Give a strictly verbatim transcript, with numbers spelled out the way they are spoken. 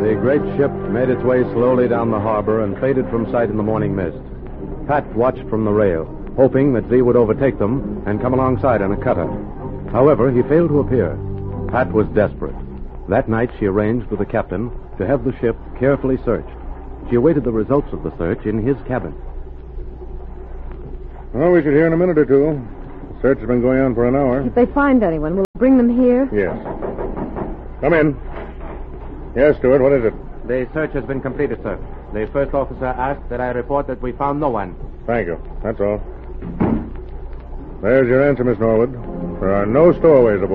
The great ship made its way slowly down the harbor and faded from sight in the morning mist. Pat watched from the rail, hoping that Z would overtake them and come alongside in a cutter. However, he failed to appear. Pat was desperate. That night, she arranged with the captain to have the ship carefully searched. She awaited the results of the search in his cabin. Well, we should hear in a minute or two. The search has been going on for an hour. If they find anyone, will they bring them here? Yes. Come in. Yes, Stewart, what is it? The search has been completed, sir. The first officer asked that I report that we found no one. Thank you. That's all. There's your answer, Miss Norwood. There are no stowaways aboard.